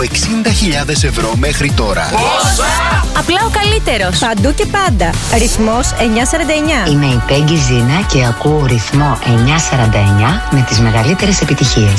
60.000 ευρώ μέχρι τώρα. Πόσα! Απλά ο καλύτερος. Παντού και πάντα. Ρυθμός 949. Είμαι η Πέγγι Ζήνα και ακούω ρυθμό 949 με τις μεγαλύτερες επιτυχίες.